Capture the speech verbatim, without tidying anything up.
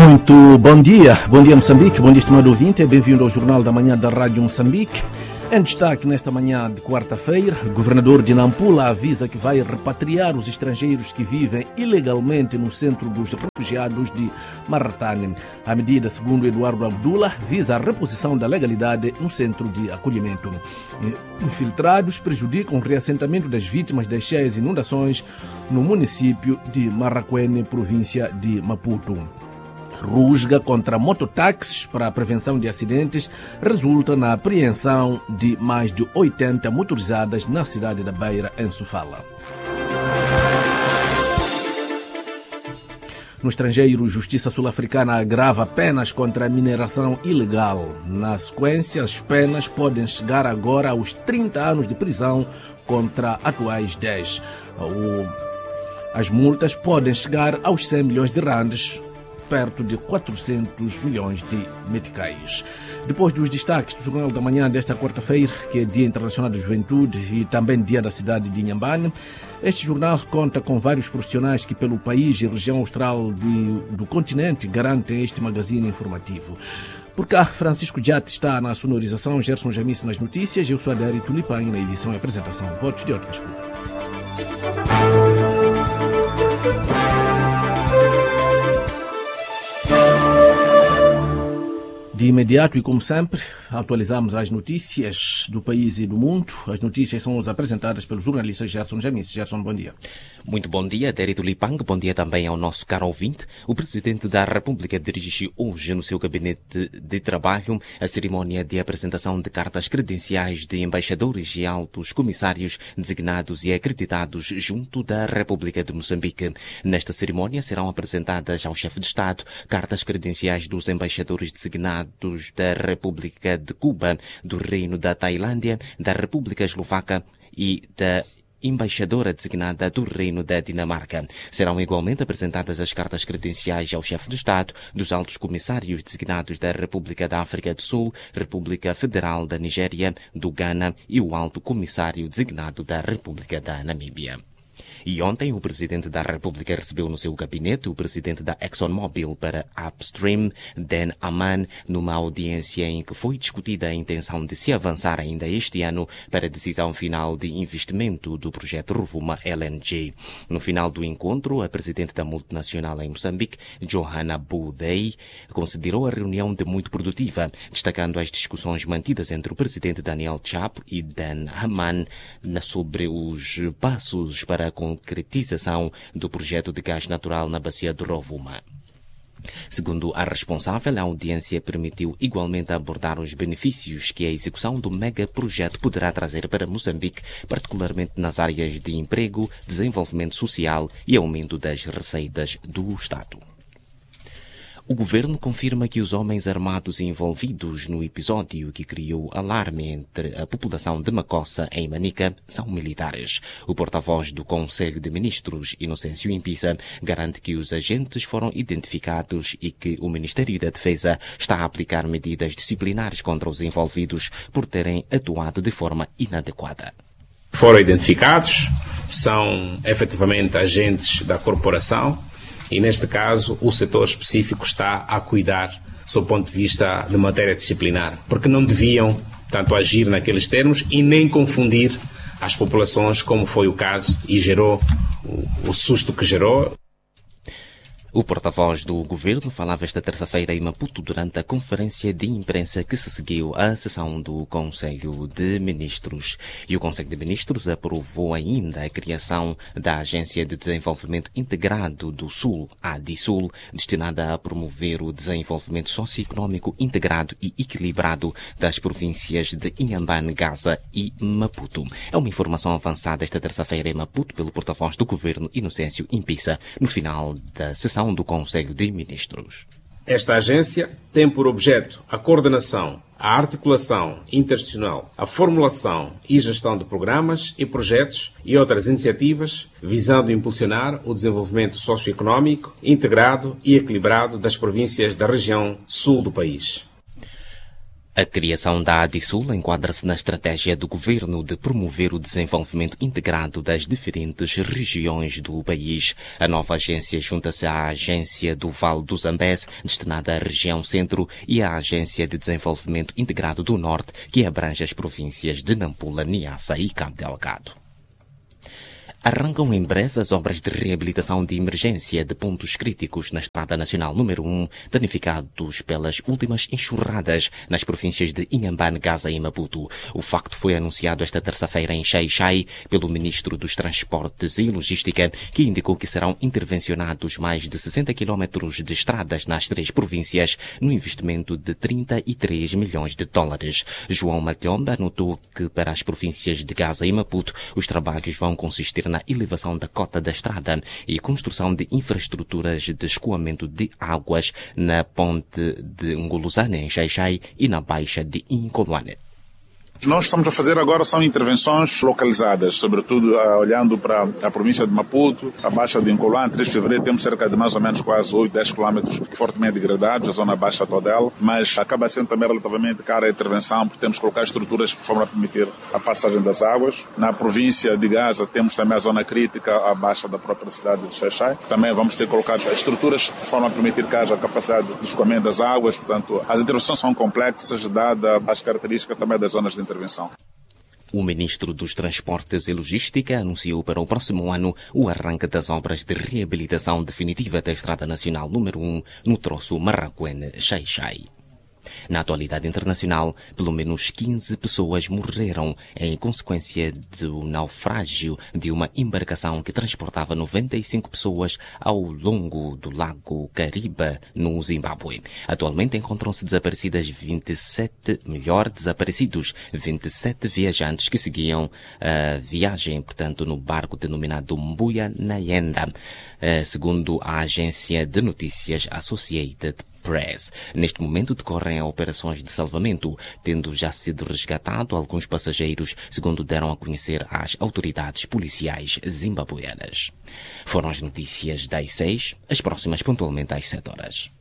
Muito bom dia, bom dia Moçambique, bom dia estimado ouvinte, bem-vindo ao Jornal da Manhã da Rádio Moçambique. Em destaque nesta manhã de quarta-feira, o governador de Nampula avisa que vai repatriar os estrangeiros que vivem ilegalmente no centro dos refugiados de Maratane. A medida, segundo Eduardo Abdullah, visa a reposição da legalidade no centro de acolhimento. Infiltrados prejudicam o reassentamento das vítimas das cheias inundações no município de Maracuene, província de Maputo. Rusga contra mototáxis para a prevenção de acidentes resulta na apreensão de mais de oitenta motorizadas na cidade da Beira, em Sofala. No estrangeiro, Justiça Sul-Africana agrava penas contra a mineração ilegal. Na sequência, as penas podem chegar agora aos trinta anos de prisão contra atuais dez. As multas podem chegar aos cem milhões de randes, perto de quatrocentos milhões de meticais. Depois dos destaques do Jornal da Manhã desta quarta-feira, que é Dia Internacional da Juventude e também Dia da cidade de Inhambane, este jornal conta com vários profissionais que pelo país e região austral de, do continente garantem este magazine informativo. Por cá, Francisco Jate está na sonorização, Gerson Jamice nas notícias, eu sou Adério Tulipan na edição e apresentação. Votos de ótima escuta. De imediato e como sempre, atualizamos as notícias do país e do mundo. As notícias são apresentadas pelo jornalista Gerson Jamice. Gerson, bom dia. Muito bom dia, Adério Lipang. Bom dia também ao nosso caro ouvinte. O Presidente da República dirige hoje no seu gabinete de trabalho a cerimónia de apresentação de cartas credenciais de embaixadores e altos comissários designados e acreditados junto da República de Moçambique. Nesta cerimónia serão apresentadas ao chefe de Estado cartas credenciais dos embaixadores designados da República de Cuba, do Reino da Tailândia, da República Eslovaca e da embaixadora designada do Reino da Dinamarca. Serão igualmente apresentadas as cartas credenciais ao chefe de Estado dos altos comissários designados da República da África do Sul, República Federal da Nigéria, do Ghana e o alto comissário designado da República da Namíbia. E ontem o Presidente da República recebeu no seu gabinete o Presidente da ExxonMobil para Upstream, Dan Aman, numa audiência em que foi discutida a intenção de se avançar ainda este ano para a decisão final de investimento do projeto Rovuma L N G. No final do encontro, a Presidente da multinacional em Moçambique, Johanna Budei, considerou a reunião de muito produtiva, destacando as discussões mantidas entre o Presidente Daniel Chapo e Dan Aman sobre os passos para a concretização do projeto de gás natural na bacia do Rovuma. Segundo a responsável, a audiência permitiu igualmente abordar os benefícios que a execução do megaprojeto poderá trazer para Moçambique, particularmente nas áreas de emprego, desenvolvimento social e aumento das receitas do Estado. O governo confirma que os homens armados envolvidos no episódio que criou alarme entre a população de Macossa, em Manica, são militares. O porta-voz do Conselho de Ministros, Inocêncio Impisa, garante que os agentes foram identificados e que o Ministério da Defesa está a aplicar medidas disciplinares contra os envolvidos por terem atuado de forma inadequada. Foram identificados, são efetivamente agentes da corporação, e neste caso o setor específico está a cuidar sob o ponto de vista de matéria disciplinar, porque não deviam tanto agir naqueles termos e nem confundir as populações, como foi o caso, e gerou o, o susto que gerou. O porta-voz do governo falava esta terça-feira em Maputo durante a conferência de imprensa que se seguiu à sessão do Conselho de Ministros. E o Conselho de Ministros aprovou ainda a criação da Agência de Desenvolvimento Integrado do Sul, a ADISUL, destinada a promover o desenvolvimento socioeconómico integrado e equilibrado das províncias de Inhambane, Gaza e Maputo. É uma informação avançada esta terça-feira em Maputo pelo porta-voz do governo, Inocêncio Impisa, no final da sessão do Conselho de Ministros. Esta agência tem por objeto a coordenação, a articulação interinstitucional, a formulação e gestão de programas e projetos e outras iniciativas visando impulsionar o desenvolvimento socioeconómico integrado e equilibrado das províncias da região sul do país. A criação da ADISUL enquadra-se na estratégia do governo de promover o desenvolvimento integrado das diferentes regiões do país. A nova agência junta-se à Agência do Vale do Zambeze, destinada à região centro, e à Agência de Desenvolvimento Integrado do Norte, que abrange as províncias de Nampula, Niassa e Cabo Delgado. Arrancam em breve as obras de reabilitação de emergência de pontos críticos na Estrada Nacional número um, danificados pelas últimas enxurradas nas províncias de Inhambane, Gaza e Maputo. O facto foi anunciado esta terça-feira em Xai-Xai pelo Ministro dos Transportes e Logística, que indicou que serão intervencionados mais de sessenta quilómetros de estradas nas três províncias, no investimento de trinta e três milhões de dólares. João Matilhomba anotou que para as províncias de Gaza e Maputo os trabalhos vão consistir na elevação da cota da estrada e construção de infraestruturas de escoamento de águas na ponte de Nguluzane, em Xai-Xai, e na baixa de Incolwane. Nós estamos a fazer agora são intervenções localizadas, sobretudo uh, olhando para a província de Maputo, a Baixa de Incolwane. três de fevereiro temos cerca de mais ou menos quase oito, dez quilómetros fortemente degradados, a zona baixa toda ela, mas acaba sendo também relativamente cara a intervenção, porque temos que colocar estruturas de forma a permitir a passagem das águas. Na província de Gaza temos também a zona crítica abaixo da própria cidade de Xai-Xai. Também vamos ter que colocar estruturas de forma a permitir que haja capacidade de escoamento das águas. Portanto, as intervenções são complexas, dada as características também das zonas de intervenção. O Ministro dos Transportes e Logística anunciou para o próximo ano o arranque das obras de reabilitação definitiva da Estrada Nacional número um no troço Marraquene-Xai-Xai. Na atualidade internacional, pelo menos quinze pessoas morreram em consequência do naufrágio de uma embarcação que transportava noventa e cinco pessoas ao longo do Lago Kariba, no Zimbábue. Atualmente encontram-se desaparecidas vinte e sete, melhor, desaparecidos vinte e sete viajantes que seguiam a viagem, portanto, no barco denominado Mbuya Nayenda, segundo a agência de notícias Associated Press. Neste momento decorrem operações de salvamento, tendo já sido resgatado alguns passageiros, segundo deram a conhecer às autoridades policiais zimbabueanas. Foram as notícias das seis, as próximas pontualmente às sete horas.